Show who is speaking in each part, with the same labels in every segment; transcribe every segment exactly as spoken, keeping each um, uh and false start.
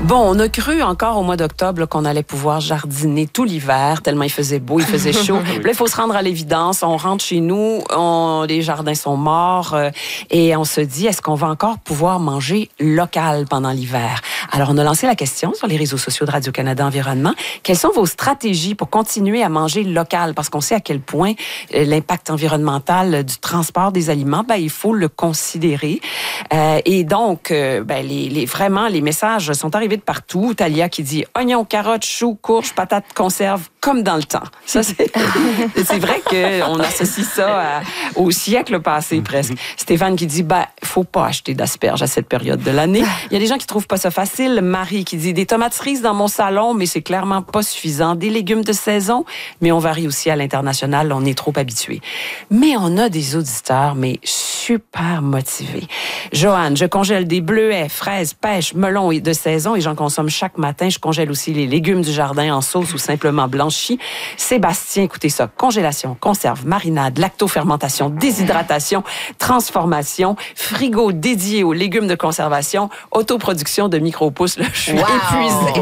Speaker 1: Bon, on a cru encore au mois d'octobre là, qu'on allait pouvoir jardiner tout l'hiver, tellement il faisait beau, il faisait chaud. Puis là, il faut se rendre à l'évidence. On rentre chez nous, on, les jardins sont morts euh, et on se dit, est-ce qu'on va encore pouvoir manger local pendant l'hiver? Alors, on a lancé la question sur les réseaux sociaux de Radio-Canada Environnement. Quelles sont vos stratégies pour continuer à manger local? Parce qu'on sait à quel point euh, l'impact environnemental du transport des aliments, ben, il faut le considérer. Euh, et donc, euh, ben, les, les, vraiment, les messages sont arrivés de partout. Talia qui dit oignons, carottes, choux, courges, patates, conserves, comme dans le temps. Ça, c'est, c'est vrai qu'on associe ça à, au siècle passé presque. Stéphane qui dit ben, faut pas acheter d'asperges à cette période de l'année. Il y a des gens qui trouvent pas ça facile. Marie qui dit des tomates cerises dans mon salon, mais c'est clairement pas suffisant. Des légumes de saison, mais on varie aussi à l'international. On est trop habitués. Mais on a des auditeurs, mais super motivés. Joanne, je congèle des bleuets, fraises, pêches, melons de saison et j'en consomme chaque matin. Je congèle aussi les légumes du jardin en sauce ou simplement blanchis. Sébastien, écoutez ça, congélation, conserve, marinade, lactofermentation, déshydratation, transformation, frigo dédié aux légumes de conservation, autoproduction de micro-pousses. Là, je suis wow. épuisée.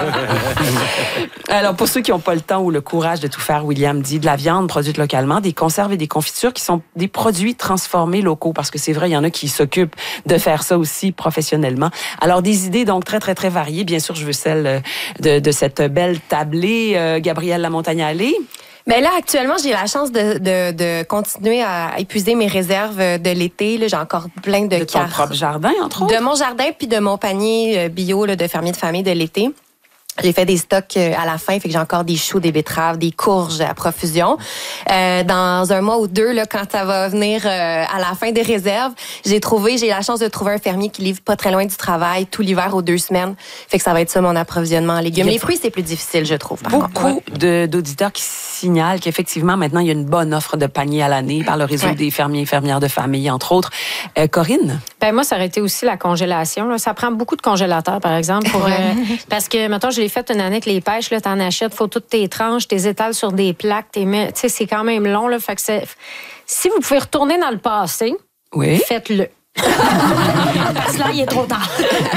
Speaker 1: Alors, pour ceux qui n'ont pas le temps ou le courage de tout faire, William dit de la viande produite localement, des conserves et des confitures qui sont des produits transformés locaux, parce que c'est vrai, il y en a qui s'occupent de faire ça aussi professionnellement. Alors, des idées donc très, très, très variées. Bien sûr, je veux celle de, de cette belle tablée, euh, Gabrielle Lamontagne-Allé.
Speaker 2: Ben là, actuellement, j'ai la chance de, de, de continuer à épuiser mes réserves de l'été. Là, j'ai encore plein de,
Speaker 1: de ton
Speaker 2: cartes.
Speaker 1: propre jardin, entre autres?
Speaker 2: De mon jardin, puis de mon panier bio là, de fermier de famille de l'été. J'ai fait des stocks à la fin, fait que j'ai encore des choux, des betteraves, des courges à profusion. Euh, dans un mois ou deux, là, quand ça va venir euh, à la fin des réserves, j'ai trouvé, j'ai la chance de trouver un fermier qui livre pas très loin du travail tout l'hiver aux deux semaines. Fait que ça va être ça mon approvisionnement en légumes. Les fruits, c'est plus difficile, je trouve.
Speaker 1: Beaucoup de, d'auditeurs qui signalent qu'effectivement, maintenant, il y a une bonne offre de paniers à l'année par le réseau ouais. des fermiers et fermières de famille, entre autres. Euh, Corinne?
Speaker 3: Ben moi, ça aurait été aussi la congélation. Là. Ça prend beaucoup de congélateurs, par exemple, pour euh, parce que, mettons, je l'ai fait une année avec les pêches, là, t'en achètes, faut toutes tes tranches, tes étales sur des plaques, t'es mets, tu sais, c'est quand même long, là, fait que c'est... Si vous pouvez retourner dans le passé,
Speaker 1: oui.
Speaker 3: faites-le. Parce que là, il est trop tard.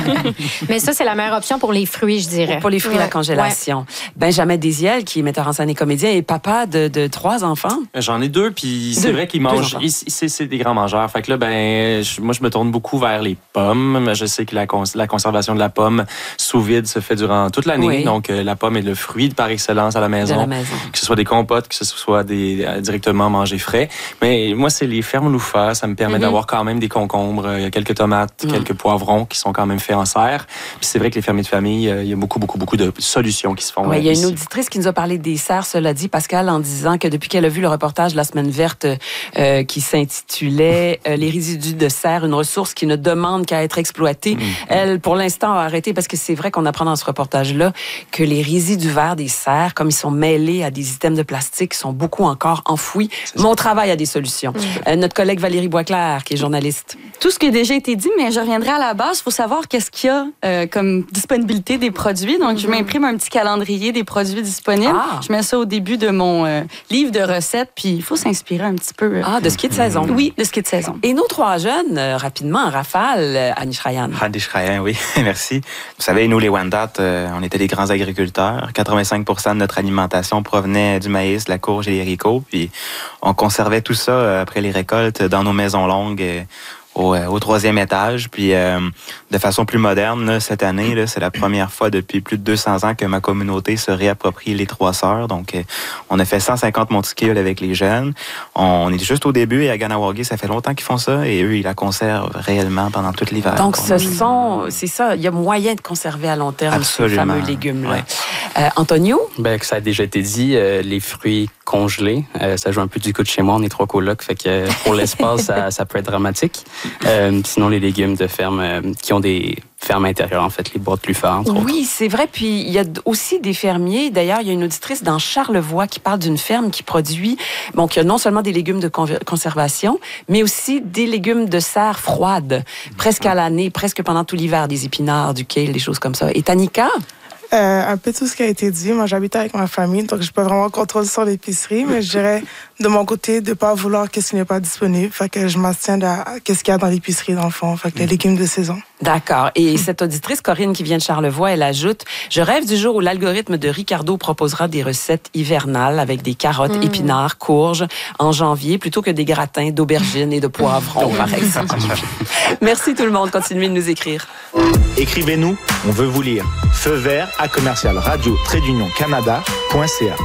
Speaker 3: Mais ça, c'est la meilleure option pour les fruits, je dirais.
Speaker 1: Pour les fruits, ouais. la congélation. Ouais. Benjamin Désiel, qui est metteur en scène et comédien, est papa de, de trois enfants.
Speaker 4: J'en ai deux, puis c'est deux. vrai qu'ils mangent. Ils, c'est, c'est des grands mangeurs. Fait que là, ben, je, moi, je me tourne beaucoup vers les pommes. Je sais que la, cons- la conservation de la pomme sous vide se fait durant toute l'année. Oui. Donc, euh, la pomme est le fruit par excellence à la maison.
Speaker 1: De la maison.
Speaker 4: Que ce soit des compotes, que ce soit des, euh, directement mangés frais. Mais moi, c'est les fermes loufa. Ça me permet mm-hmm. d'avoir quand même des concombres. Il y a quelques tomates, mmh. quelques poivrons qui sont quand même faits en serre. Puis c'est vrai que les fermiers de famille, il y a beaucoup, beaucoup, beaucoup de solutions qui se font.
Speaker 1: Oui, il y a
Speaker 4: ici.
Speaker 1: une auditrice qui nous a parlé des serres, cela dit, Pascal, en disant que depuis qu'elle a vu le reportage de la Semaine verte euh, qui s'intitulait euh, « Les résidus de serre, une ressource qui ne demande qu'à être exploitée mmh. », elle, pour l'instant, a arrêté parce que c'est vrai qu'on apprend dans ce reportage-là que les résidus verts des serres, comme ils sont mêlés à des items de plastique, sont beaucoup encore enfouis. Mais on travaille à des solutions. Mmh. Euh, notre collègue Valérie Boisclair, qui est journaliste.
Speaker 5: Tout ce qui a déjà été dit, mais je reviendrai à la base. Il faut savoir qu'est-ce qu'il y a euh, comme disponibilité des produits. Donc, mm-hmm. je m'imprime un petit calendrier des produits disponibles. Ah. Je mets ça au début de mon euh, livre de recettes, puis il faut s'inspirer un petit peu. Euh,
Speaker 1: ah, de ce qui est de saison.
Speaker 5: Oui, de ce qui est de saison.
Speaker 1: Et nos trois jeunes, euh, rapidement, en rafale, euh, Anish Ryan.
Speaker 6: Anish Ryan, oui, merci. Vous savez, nous, les Wendat, euh, on était des grands agriculteurs. quatre-vingt-cinq pour cent de notre alimentation provenait du maïs, de la courge et des haricots. Puis, on conservait tout ça euh, après les récoltes dans nos maisons longues. Euh, Au, au troisième étage. Puis euh, de façon plus moderne, là, cette année, là, c'est la première fois depuis plus de deux cents ans que ma communauté se réapproprie les trois sœurs. Donc, euh, on a fait cent cinquante monticules avec les jeunes. On, on est juste au début et à Kahnawake, ça fait longtemps qu'ils font ça et eux, ils la conservent réellement pendant tout l'hiver.
Speaker 1: Donc, ce sont, c'est ça, il y a moyen de conserver à long terme
Speaker 6: Absolument.
Speaker 1: Ces fameux légumes-là. Ouais. Euh, Antonio?
Speaker 7: Ben, ça a déjà été dit, euh, les fruits congelés, euh, ça joue un peu du coup de chez moi, on est trois colocs, fait que pour l'espace, ça, ça peut être dramatique. Euh, sinon, les légumes de ferme euh, qui ont des fermes intérieures, en fait, les boîtes plus fortes.
Speaker 1: Oui, c'est vrai. Puis, il y a aussi des fermiers. D'ailleurs, il y a une auditrice dans Charlevoix qui parle d'une ferme qui produit, bon, qui a non seulement des légumes de conservation, mais aussi des légumes de serre froide, presque à l'année, presque pendant tout l'hiver, des épinards, du kale, des choses comme ça. Et Tanika?
Speaker 8: Euh, un peu tout ce qui a été dit. Moi, j'habite avec ma famille, donc je peux vraiment contrôler sur l'épicerie, mais je dirais de mon côté, de pas vouloir qu'est-ce qui n'est pas disponible. Fait que je m'abstiens à qu'est-ce qu'il y a dans l'épicerie, dans le fond. Fait que les légumes de saison.
Speaker 1: D'accord. Et cette auditrice, Corinne, qui vient de Charlevoix, elle ajoute « Je rêve du jour où l'algorithme de Ricardo proposera des recettes hivernales avec des carottes, mmh. épinards, courges en janvier, plutôt que des gratins d'aubergines et de poivrons, par exemple. » Merci tout le monde. Continuez de nous écrire.
Speaker 9: Écrivez-nous, on veut vous lire. Feu vert à commercial radio trait d'union canada point c a.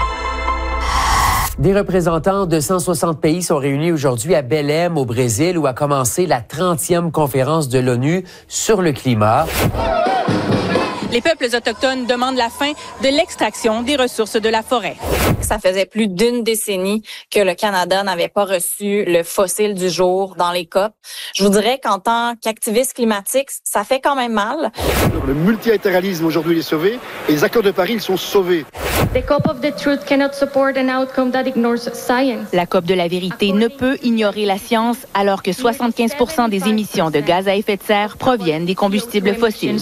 Speaker 10: Des représentants de cent soixante pays sont réunis aujourd'hui à Belém, au Brésil, où a commencé la trentième conférence de l'ONU sur le climat.
Speaker 11: Les peuples autochtones demandent la fin de l'extraction des ressources de la forêt.
Speaker 12: Ça faisait plus d'une décennie que le Canada n'avait pas reçu le fossile du jour dans les C O P. Je vous dirais qu'en tant qu'activiste climatique, ça fait quand même mal.
Speaker 13: Le multilatéralisme aujourd'hui est sauvé et les accords de Paris ils sont sauvés.
Speaker 14: The C O P of the truth cannot support an outcome that ignores science.
Speaker 11: La C O P de la vérité ne peut ignorer la science alors que soixante-quinze pour cent des émissions de gaz à effet de serre proviennent des combustibles fossiles.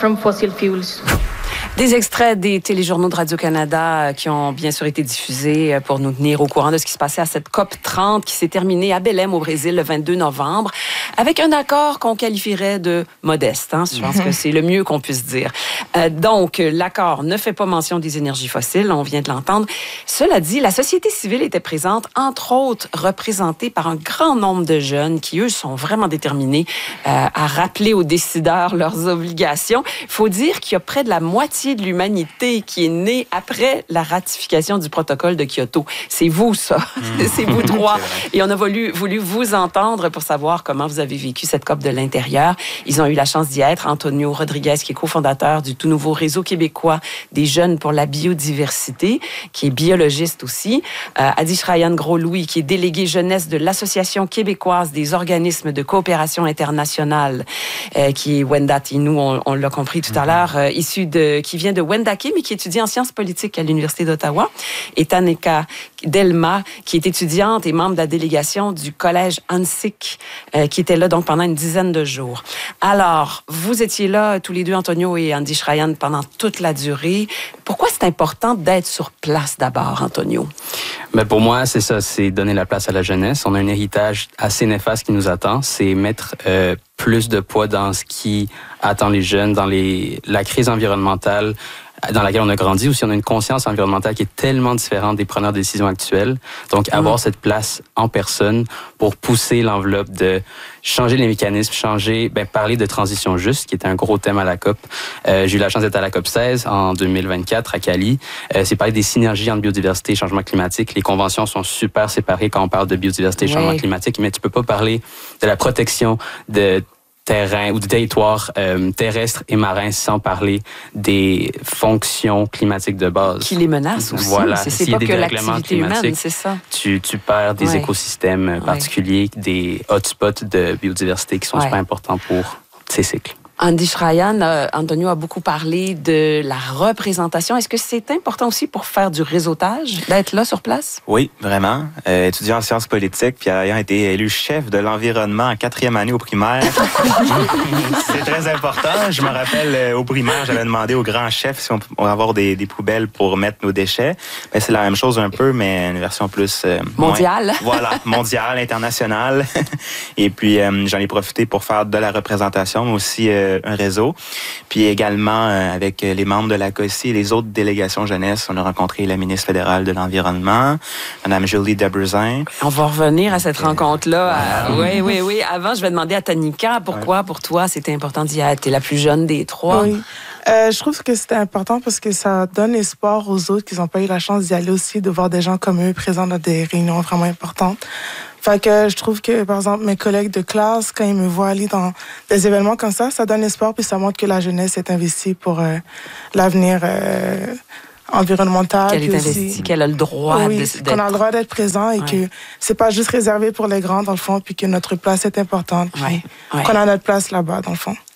Speaker 1: Des extraits des téléjournaux de Radio-Canada qui ont bien sûr été diffusés pour nous tenir au courant de ce qui se passait à cette C O P trente qui s'est terminée à Belém au Brésil le vingt-deux novembre avec un accord qu'on qualifierait de modeste. Hein? Je pense mm-hmm. que c'est le mieux qu'on puisse dire. Euh, donc, l'accord ne fait pas mention des énergies fossiles, on vient de l'entendre. Cela dit, la société civile était présente, entre autres représentée par un grand nombre de jeunes qui, eux, sont vraiment déterminés euh, à rappeler aux décideurs leurs obligations. Il faut dire qu'il y a près de la moitié de l'humanité qui est née après la ratification du protocole de Kyoto. C'est vous, ça. Mmh. C'est vous trois. Et on a voulu, voulu vous entendre pour savoir comment vous avez vécu cette C O P de l'intérieur. Ils ont eu la chance d'y être. Antonio Rodriguez, qui est cofondateur du tout nouveau réseau québécois des jeunes pour la biodiversité, qui est biologiste aussi. Euh, Adish Ryan Gros-Louis, qui est délégué jeunesse de l'Association québécoise des organismes de coopération internationale, euh, qui est Wendat Inou, on, on l'a compris tout à l'heure, euh, issu de, qui vient de Wendake, mais qui étudie en sciences politiques à l'Université d'Ottawa, et Taneka Delma, qui est étudiante et membre de la délégation du collège Hansik, euh, qui était là donc pendant une dizaine de jours. Alors, vous étiez là, tous les deux, Antonio et Andy Schrayan, pendant toute la durée. Pourquoi c'est important d'être sur place d'abord, Antonio?
Speaker 7: Ben pour moi, c'est ça, c'est donner la place à la jeunesse. On a un héritage assez néfaste qui nous attend, c'est mettre euh, plus de poids dans ce qui attend les jeunes, dans les, la crise environnementale dans laquelle on a grandi, aussi on a une conscience environnementale qui est tellement différente des preneurs de décisions actuels. Donc, mmh. avoir cette place en personne pour pousser l'enveloppe de changer les mécanismes, changer, ben, parler de transition juste, qui était un gros thème à la C O P. Euh, j'ai eu la chance d'être à la C O P seize en deux mille vingt-quatre à Cali. Euh, c'est parler des synergies entre biodiversité et changement climatique. Les conventions sont super séparées quand on parle de biodiversité et changement oui. climatique, mais tu peux pas parler de la protection de terrain ou de territoires euh, terrestres et marins sans parler des fonctions climatiques de base.
Speaker 1: Qui les menacent aussi.
Speaker 7: Voilà.
Speaker 1: C'est, c'est pas que l'activité humaine, c'est ça.
Speaker 7: Tu, tu perds des ouais. écosystèmes ouais. particuliers, des hotspots de biodiversité qui sont ouais. super importants pour ces cycles.
Speaker 1: Andy Schrayan, euh, Antonio a beaucoup parlé de la représentation. Est-ce que c'est important aussi pour faire du réseautage, d'être là sur place?
Speaker 6: Oui, vraiment. Euh, étudiant en sciences politiques, puis ayant été élu chef de l'environnement en quatrième année au primaire, c'est très important. Je me rappelle, euh, au primaire, j'avais demandé au grand chef si on pouvait avoir des, des poubelles pour mettre nos déchets. Ben, c'est la même chose un peu, mais une version plus... Euh,
Speaker 1: mondiale.
Speaker 6: Moins, voilà, mondiale, internationale. Et puis, euh, j'en ai profité pour faire de la représentation, mais aussi... Euh, un réseau. Puis également, euh, avec les membres de la C O C I et les autres délégations jeunesse, on a rencontré la ministre fédérale de l'Environnement, Mme Julie Debrezin.
Speaker 1: On va revenir à cette rencontre-là. À... Oui, oui, oui. Avant, je vais demander à Tanika, pourquoi, ouais. pour toi, c'était important d'y être? T'es la plus jeune des trois.
Speaker 8: Oui. Euh, je trouve que c'était important parce que ça donne espoir aux autres qui n'ont pas eu la chance d'y aller aussi, de voir des gens comme eux présents dans des réunions vraiment importantes. Fait que je trouve que, par exemple, mes collègues de classe, quand ils me voient aller dans des événements comme ça, ça donne espoir, puis ça montre que la jeunesse est investie pour euh, l'avenir euh, environnemental.
Speaker 1: Qu'elle est investie, aussi, qu'elle a le droit
Speaker 8: oui,
Speaker 1: d'être...
Speaker 8: qu'on a le droit d'être présent et ouais. que c'est pas juste réservé pour les grands, dans le fond, puis que notre place est importante, puis ouais. Ouais. qu'on a notre place là-bas, dans le fond.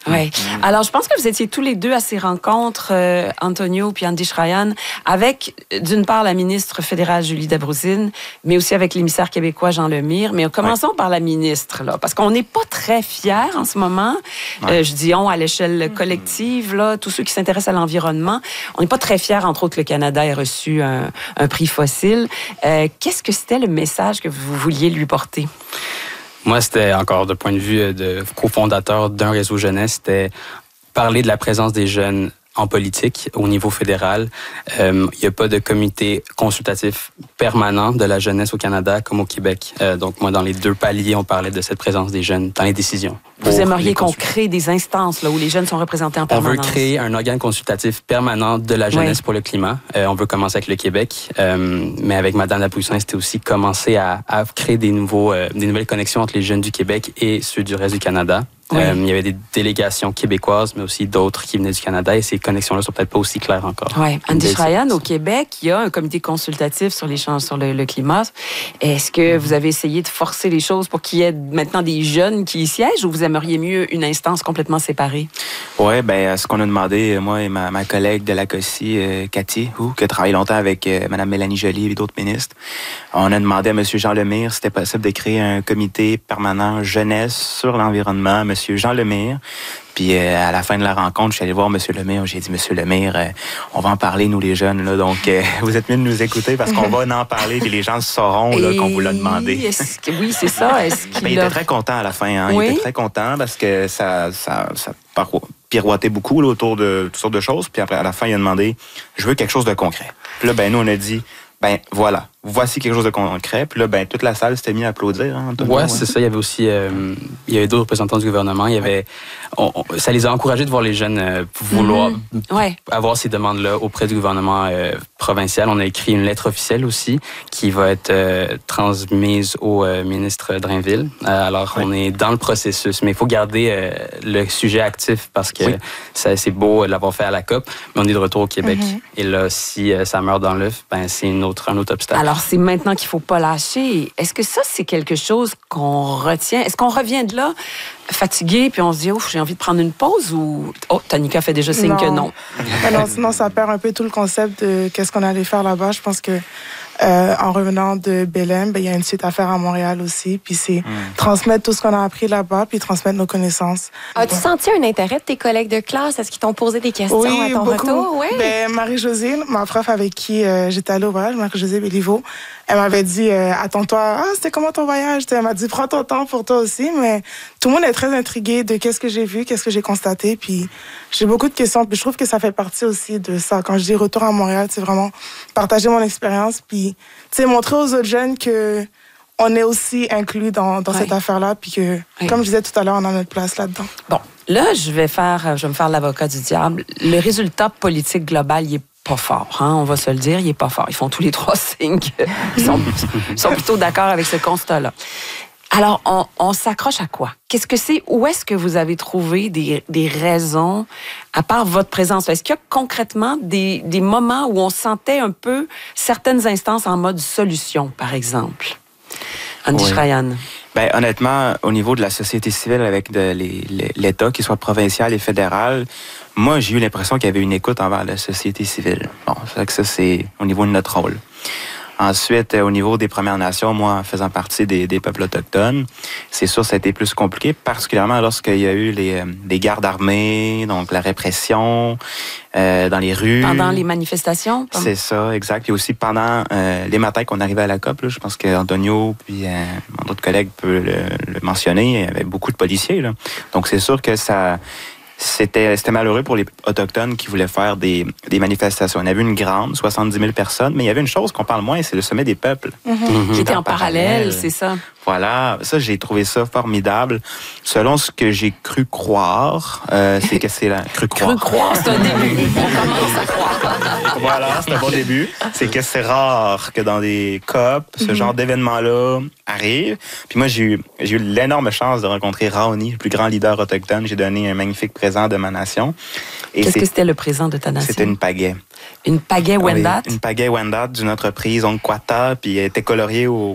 Speaker 1: Oui. Alors, je pense que vous étiez tous les deux à ces rencontres, euh, Antonio puis Andy Schrayan, avec, d'une part, la ministre fédérale Julie Dabrouzine, mais aussi avec l'émissaire québécois Jean Lemire. Mais commençons ouais. par la ministre, là, parce qu'on n'est pas très fiers en ce moment. Ouais. Euh, je dis on à l'échelle collective, là, tous ceux qui s'intéressent à l'environnement. On n'est pas très fiers, entre autres, que le Canada ait reçu un, un prix fossile. Euh, qu'est-ce que c'était le message que vous vouliez lui porter?
Speaker 7: Moi, c'était encore de point de vue de cofondateur d'un réseau jeunesse, c'était parler de la présence des jeunes en politique au niveau fédéral. Euh, il n'y a pas de comité consultatif permanent de la jeunesse au Canada comme au Québec. Euh, donc, moi, dans les deux paliers, on parlait de cette présence des jeunes dans les décisions.
Speaker 1: Vous aimeriez qu'on crée des instances là, où les jeunes sont représentés en permanence?
Speaker 7: On veut créer un organe consultatif permanent de la jeunesse oui. pour le climat. Euh, on veut commencer avec le Québec, euh, mais avec Mme Lapoussin, c'était aussi commencer à, à créer des, nouveaux, euh, des nouvelles connexions entre les jeunes du Québec et ceux du reste du Canada. Oui. Euh, il y avait des délégations québécoises, mais aussi d'autres qui venaient du Canada, et ces connexions-là sont peut-être pas aussi claires encore.
Speaker 1: Oui. Andy Schrayan, au Québec, il y a un comité consultatif sur les changements sur le, le climat. Est-ce que vous avez essayé de forcer les choses pour qu'il y ait maintenant des jeunes qui y siègent, ou vous aimeriez mieux une instance complètement séparée?
Speaker 6: Oui, bien, ce qu'on a demandé, moi et ma, ma collègue de l'Acossie, euh, Cathy, ou, qui a travaillé longtemps avec euh, Mme Mélanie Joly et d'autres ministres, on a demandé à M. Jean Lemire si c'était possible de créer un comité permanent jeunesse sur l'environnement. M. Jean Lemire. Puis euh, à la fin de la rencontre, je suis allé voir M. Lemire. J'ai dit, M. Lemire, euh, on va en parler, nous les jeunes. Là, donc, euh, vous êtes mieux de nous écouter parce qu'on va en parler et les gens sauront là, qu'on vous l'a demandé.
Speaker 1: Est-ce que, oui, c'est ça. Est-ce qu'il
Speaker 6: ben, il était très content à la fin. Hein? Oui? Il était très content parce que ça, ça, ça pirouettait beaucoup là, autour de toutes sortes de choses. Puis après, à la fin, il a demandé, je veux quelque chose de concret. Puis là, ben, nous, on a dit, ben voilà, voici quelque chose de concret. Puis là, ben toute la salle s'était mise à applaudir. Hein,
Speaker 7: ouais, ouais, c'est ça. Il y avait aussi, euh, il y avait d'autres représentants du gouvernement. Il y avait, on, on, ça les a encouragés de voir les jeunes euh, vouloir
Speaker 1: mm-hmm. ouais.
Speaker 7: avoir ces demandes-là auprès du gouvernement euh, provincial. On a écrit une lettre officielle aussi qui va être euh, transmise au euh, ministre Drainville. Euh, alors, ouais. on est dans le processus, mais il faut garder euh, le sujet actif parce que oui. ça, c'est beau de l'avoir fait à la C O P, mais on est de retour au Québec. Mm-hmm. Et là, si euh, ça meurt dans l'œuf, ben c'est une autre, un autre obstacle.
Speaker 1: Alors, c'est maintenant qu'il ne faut pas lâcher. Est-ce que ça, c'est quelque chose qu'on retient? Est-ce qu'on revient de là fatigué, puis on se dit, ouf, j'ai envie de prendre une pause, ou... Oh, Tanika fait déjà signe
Speaker 8: non.
Speaker 1: que non.
Speaker 8: non. Sinon, ça perd un peu tout le concept de qu'est-ce qu'on allait faire là-bas. Je pense que Euh, en revenant de Belém, ben, il y a une suite à faire à Montréal aussi. Puis c'est mmh. transmettre tout ce qu'on a appris là-bas, puis transmettre nos connaissanses.
Speaker 2: As-tu ouais. senti un intérêt de tes collègues de classe? Est-ce qu'ils t'ont posé des questions
Speaker 8: oui,
Speaker 2: à ton
Speaker 8: beaucoup.
Speaker 2: retour? Oui,
Speaker 8: ben, Marie-Josée, ma prof avec qui euh, j'étais allée au voyage, Marie-Josée Béliveau, elle m'avait dit, euh, attends-toi, ah, c'était comment ton voyage? Elle m'a dit, prends ton temps pour toi aussi. Mais tout le monde est très intrigué de qu'est-ce que j'ai vu, qu'est-ce que j'ai constaté. Puis j'ai beaucoup de questions. Puis je trouve que ça fait partie aussi de ça. Quand je dis retour à Montréal, c'est vraiment partager mon expérience. Puis tu sais, montrer aux autres jeunes que on est aussi inclus dans, dans ouais. cette affaire-là, puis que, ouais. comme je disais tout à l'heure, on a notre place là-dedans.
Speaker 1: Bon, là, je vais faire, je vais me faire l'avocat du diable. Le résultat politique global, il est pas fort, hein, on va se le dire, il est pas fort. Ils font tous les trois signes qu'ils sont, sont plutôt d'accord avec ce constat-là. Alors, on, on s'accroche à quoi? Qu'est-ce que c'est? Où est-ce que vous avez trouvé des, des raisons, à part votre présence? Est-ce qu'il y a concrètement des, des moments où on sentait un peu certaines instances en mode solution, par exemple? Andy oui. Schrayan.
Speaker 6: Ben, honnêtement, au niveau de la société civile avec de, les, les, l'État, qu'il soit provincial et fédéral, moi, j'ai eu l'impression qu'il y avait une écoute envers la société civile. Bon, c'est que ça, c'est au niveau de notre rôle. Ensuite, au niveau des Premières Nations, moi, faisant partie des, des peuples autochtones, c'est sûr ça a été plus compliqué, particulièrement lorsqu'il y a eu les, les gardes armés, donc la répression euh, dans les rues.
Speaker 1: Pendant les manifestations?
Speaker 6: C'est ça, exact. Puis aussi pendant euh, les matins qu'on arrivait à la C O P, là, je pense qu'Antonio puis euh, mon autre collègue peut le, le mentionner, il y avait beaucoup de policiers. Là. Donc c'est sûr que ça... C'était, c'était malheureux pour les Autochtones qui voulaient faire des, des manifestations. On avait une grande, soixante-dix mille personnes, mais il y avait une chose qu'on parle moins, c'est le sommet des peuples.
Speaker 1: Mm-hmm. Mm-hmm. Qui était en, en parallèle, parallèle, c'est ça.
Speaker 6: Voilà, ça, j'ai trouvé ça formidable. Selon ce que j'ai cru croire, euh, c'est que c'est la... Cru croire.
Speaker 1: Cru croire, c'est un début. On commence à croire.
Speaker 6: Voilà, c'est un bon début. C'est que c'est rare que dans des C O P, ce mm-hmm. genre d'événement-là arrive. Puis moi, j'ai eu, j'ai eu l'énorme chance de rencontrer Raoni, le plus grand leader autochtone. J'ai donné un magnifique présent de ma nation.
Speaker 1: Et Qu'est-ce c'est, que c'était le présent de ta nation?
Speaker 6: C'était une pagaie.
Speaker 1: Une pagaie Wendat?
Speaker 6: Oui, une pagaie Wendat d'une entreprise Onkwata, puis elle était coloriée au,